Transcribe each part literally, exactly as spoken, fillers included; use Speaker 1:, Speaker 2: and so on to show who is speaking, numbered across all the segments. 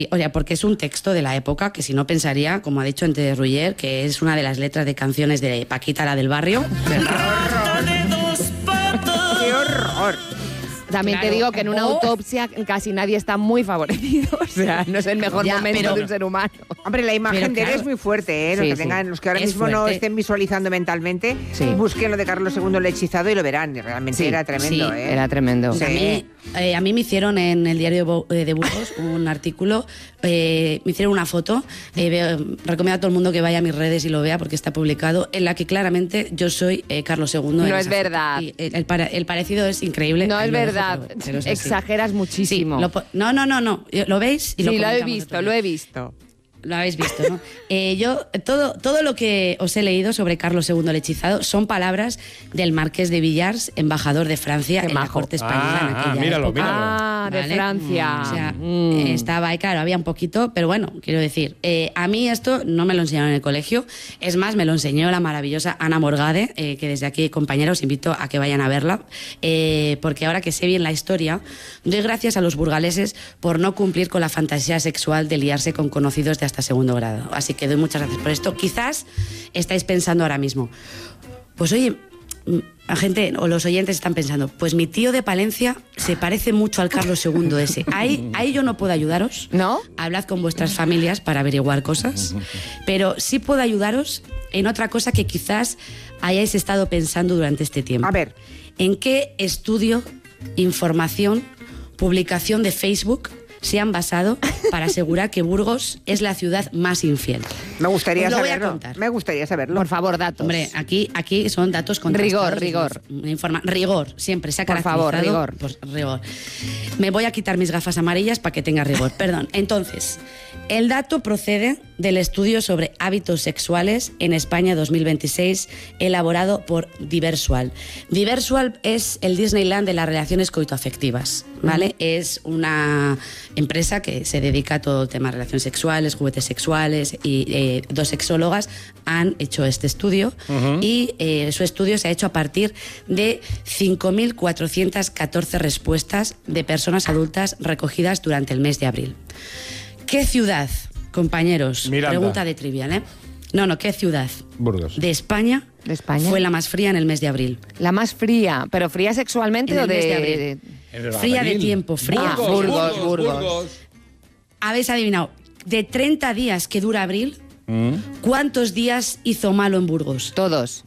Speaker 1: O sea, porque es un texto de la época que si no pensaría, como ha dicho antes Ruller, que es una de las letras de canciones de Paquita, la del barrio.
Speaker 2: ¡Qué horror!
Speaker 3: También
Speaker 1: Claro.
Speaker 3: te digo que en una
Speaker 1: Oh.
Speaker 3: autopsia casi nadie está muy favorecido. O sea, no es el mejor
Speaker 1: Ya,
Speaker 3: momento
Speaker 1: pero-
Speaker 3: de un ser humano.
Speaker 2: Hombre, la imagen
Speaker 1: Pero
Speaker 2: de él
Speaker 1: claro.
Speaker 2: es muy fuerte, ¿eh? Los,
Speaker 3: Sí,
Speaker 2: que
Speaker 3: sí.
Speaker 2: tengan, los que ahora
Speaker 1: Es
Speaker 2: mismo no
Speaker 1: fuerte.
Speaker 2: estén visualizando mentalmente,
Speaker 3: Sí.
Speaker 2: busquen lo de Carlos segundo el hechizado y lo verán. Y realmente
Speaker 3: Sí,
Speaker 2: era tremendo,
Speaker 1: sí,
Speaker 2: ¿eh?
Speaker 3: Era tremendo.
Speaker 2: Sí.
Speaker 1: A mí, eh, a mí me hicieron en el diario Bo- eh, de Burgos un artículo, eh, me hicieron una foto, eh, veo- recomiendo a todo el mundo que vaya a mis redes y lo vea porque está publicado, en la que claramente yo soy eh, Carlos segundo.
Speaker 3: No
Speaker 1: en
Speaker 3: es
Speaker 1: esa foto.
Speaker 3: verdad.
Speaker 1: Y el, el para- el parecido es increíble.
Speaker 3: No
Speaker 1: Ahí
Speaker 3: es
Speaker 1: lo dejo,
Speaker 3: verdad.
Speaker 1: pero- pero es así.
Speaker 3: Exageras
Speaker 1: Sí,
Speaker 3: muchísimo.
Speaker 1: lo po- no, no, no, no. Lo veis y
Speaker 3: Sí,
Speaker 1: lo
Speaker 3: lo he
Speaker 1: comentamos
Speaker 3: visto,
Speaker 1: otro
Speaker 3: lo
Speaker 1: día.
Speaker 3: he visto.
Speaker 1: Lo habéis visto, ¿no? Eh, yo, todo, todo lo que os he leído sobre Carlos segundo el hechizado son palabras del marqués de Villars, embajador de Francia
Speaker 3: Qué
Speaker 1: en la
Speaker 3: majo.
Speaker 1: corte española en
Speaker 4: Ah,
Speaker 1: aquella
Speaker 4: ah, míralo,
Speaker 1: época.
Speaker 4: míralo.
Speaker 3: Ah, de
Speaker 1: ¿Vale?
Speaker 3: Francia.
Speaker 1: O sea,
Speaker 3: Mm.
Speaker 1: eh, estaba ahí, claro, había un poquito, pero bueno, quiero decir, eh, a mí esto no me lo enseñaron en el colegio, es más, me lo enseñó la maravillosa Ana Morgade, eh, que desde aquí, compañeros, os invito a que vayan a verla, eh, porque ahora que sé bien la historia, doy gracias a los burgaleses por no cumplir con la fantasía sexual de liarse con conocidos de hasta segundo grado. Así que doy muchas gracias por esto. Quizás estáis pensando ahora mismo, pues oye, la gente o los oyentes están pensando, pues mi tío de Palencia se parece mucho al Carlos segundo ese. Ahí, ahí yo no puedo ayudaros.
Speaker 3: ¿No?
Speaker 1: Hablad con vuestras familias para averiguar cosas. Pero sí puedo ayudaros en otra cosa que quizás hayáis estado pensando durante este tiempo.
Speaker 2: A ver.
Speaker 1: ¿En qué estudio, información, publicación de Facebook se han basado para asegurar que Burgos es la ciudad más infiel?
Speaker 2: Me gustaría
Speaker 1: Os lo voy a
Speaker 2: saberlo.
Speaker 1: contar.
Speaker 2: Me gustaría saberlo.
Speaker 3: Por favor, datos.
Speaker 1: Hombre, aquí, aquí son datos contrastados.
Speaker 3: Rigor, rigor.
Speaker 1: Informa- rigor, siempre se ha
Speaker 3: Por
Speaker 1: caracterizado.
Speaker 3: favor, rigor.
Speaker 1: Pues, rigor. Me voy a quitar mis gafas amarillas para que tenga rigor. Perdón. Entonces, el dato procede del estudio sobre hábitos sexuales en España dos mil veintiséis, elaborado por Diversual. Diversual es el Disneyland de las relaciones coitoafectivas, ¿vale? Es una empresa que se dedica a todo el tema de relaciones sexuales, juguetes sexuales, y eh, dos sexólogas han hecho este estudio y eh, su estudio se ha hecho a partir de cinco mil cuatrocientas catorce respuestas de personas adultas recogidas durante el mes de abril. ¿Qué ciudad, compañeros?
Speaker 4: Miranda.
Speaker 1: Pregunta de trivial, ¿eh? No, no, ¿qué ciudad
Speaker 4: Burgos.
Speaker 1: de España,
Speaker 3: ¿De España?
Speaker 1: fue la más fría en el mes de abril?
Speaker 3: La más fría, pero fría sexualmente
Speaker 1: En
Speaker 3: o
Speaker 1: el mes de
Speaker 3: de...
Speaker 1: abril.
Speaker 4: En el
Speaker 1: Fría de
Speaker 4: abril.
Speaker 1: tiempo, fría.
Speaker 3: Ah, Burgos, Burgos.
Speaker 1: Habéis adivinado, de treinta días que dura abril,
Speaker 4: Mm.
Speaker 1: ¿cuántos días hizo malo en Burgos?
Speaker 3: Todos.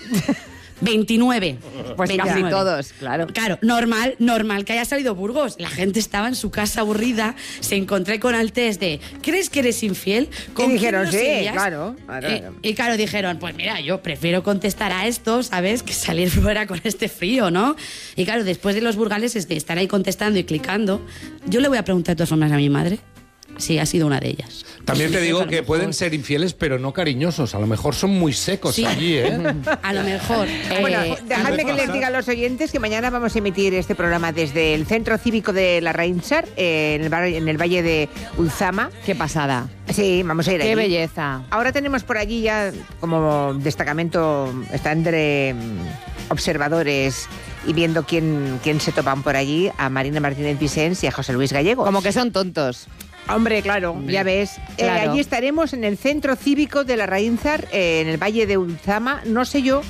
Speaker 1: veintinueve.
Speaker 3: Pues casi
Speaker 1: veintinueve.
Speaker 3: todos, claro.
Speaker 1: Claro, normal, normal que haya salido Burgos. La gente estaba en su casa aburrida, se encontré con el test de ¿crees que eres infiel? ¿Con quién
Speaker 2: dijeron,
Speaker 1: nos
Speaker 2: sí,
Speaker 1: irías?
Speaker 2: claro, claro.
Speaker 1: Eh, y claro, dijeron, pues mira, yo prefiero contestar a esto, ¿sabes? Que salir fuera con este frío, ¿no? Y claro, después de los burgaleses de estar ahí contestando y clicando, yo le voy a preguntar de todas formas a mi madre si ha sido una de ellas.
Speaker 4: También te
Speaker 1: A
Speaker 4: digo
Speaker 1: lo
Speaker 4: que
Speaker 1: mejor.
Speaker 4: pueden ser infieles, pero no cariñosos. A lo mejor son muy secos
Speaker 1: Sí.
Speaker 4: allí, ¿eh?
Speaker 1: A lo mejor.
Speaker 2: Bueno,
Speaker 1: eh,
Speaker 2: dejadme que les diga a los oyentes que mañana vamos a emitir este programa desde el Centro Cívico de la Reinsar, eh, en, el, bar- en el Valle de Ulzama.
Speaker 3: Qué pasada.
Speaker 2: Sí, vamos a ir
Speaker 3: Qué
Speaker 2: allí.
Speaker 3: belleza.
Speaker 2: Ahora tenemos por allí ya como destacamento, está entre mm, observadores y viendo quién, quién se topan por allí, a Marina Martínez Vicens y a José Luis Gallego.
Speaker 3: Como que son tontos.
Speaker 2: Hombre, claro,
Speaker 1: Hombre,
Speaker 2: ya ves. Eh,
Speaker 3: claro.
Speaker 2: allí estaremos en el Centro Cívico de la Reinsar, eh, en el Valle de Ulzama. No sé yo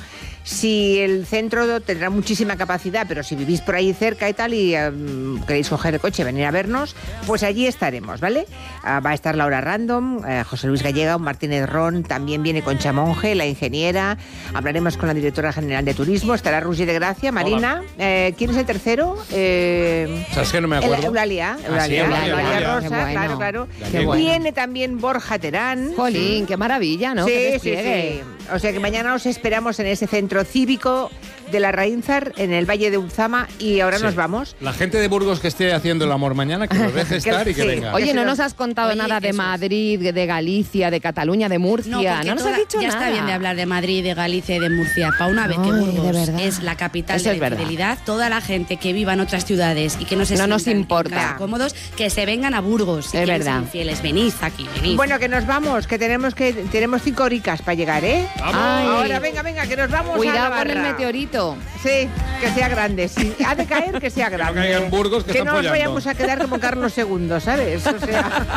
Speaker 2: si el centro tendrá muchísima capacidad, pero si vivís por ahí cerca y tal y um, queréis coger el coche y venir a vernos, pues allí estaremos, ¿vale? Ah, va a estar Laura Random, eh, José Luis Gallega, Martínez Ron, también viene Concha Monge, la ingeniera, hablaremos con la directora general de turismo, estará Rugi de Gracia, Marina. Eh, ¿Quién es el tercero? Eh,
Speaker 4: ¿Sabes que no me acuerdo?
Speaker 2: Eulalia,
Speaker 4: Ah, sí,
Speaker 2: Eulalia,
Speaker 4: Eulalia,
Speaker 2: Eulalia
Speaker 4: Eulalia.
Speaker 2: Rosa,
Speaker 3: Qué bueno.
Speaker 2: claro, claro.
Speaker 4: Qué bueno.
Speaker 2: Viene también Borja Terán.
Speaker 3: Jolín, qué maravilla, ¿no? Qué
Speaker 2: Sí, sí,
Speaker 3: despliegue.
Speaker 2: sí. O sea que mañana os esperamos en ese centro cívico de la Reinsar, en el Valle de Ulzama, y ahora
Speaker 4: Sí.
Speaker 2: nos vamos.
Speaker 4: La gente de Burgos que esté haciendo el amor mañana, que nos deje estar y que
Speaker 2: sí.
Speaker 4: venga.
Speaker 3: Oye,
Speaker 2: Que
Speaker 3: no
Speaker 2: se
Speaker 3: nos
Speaker 2: lo-
Speaker 3: has contado
Speaker 1: Oye,
Speaker 3: nada de
Speaker 1: eso es.
Speaker 3: Madrid, de Galicia, de Cataluña, de Murcia.
Speaker 1: No,
Speaker 3: No,
Speaker 1: porque
Speaker 3: nos
Speaker 1: toda-
Speaker 3: has dicho
Speaker 1: ya
Speaker 3: nada.
Speaker 1: está bien de hablar de Madrid, de Galicia y de Murcia. Para una vez que
Speaker 3: Ay, de
Speaker 1: Burgos
Speaker 3: verdad.
Speaker 1: es la capital
Speaker 3: Eso
Speaker 1: de
Speaker 3: es
Speaker 1: la
Speaker 3: verdad.
Speaker 1: infidelidad, toda la gente que viva en otras ciudades y que no se
Speaker 3: No nos
Speaker 1: sientan en
Speaker 3: importa.
Speaker 1: casa cómodos, que se vengan a Burgos. Si
Speaker 3: Es
Speaker 1: quieren ser
Speaker 3: verdad.
Speaker 1: infieles, venid aquí, venid.
Speaker 2: Bueno, que nos vamos, que tenemos que tenemos cinco horicas para llegar, ¿eh?
Speaker 3: Ay.
Speaker 2: Ahora, venga, venga, que nos vamos a
Speaker 3: Cuidado
Speaker 2: la
Speaker 3: con el
Speaker 2: barra.
Speaker 3: meteorito.
Speaker 2: Sí, que sea grande. Si ha de caer, que sea grande.
Speaker 4: caiga en Burgos, que están
Speaker 2: no nos
Speaker 4: follando.
Speaker 2: vayamos a quedar como Carlos segundo, ¿sabes? O sea...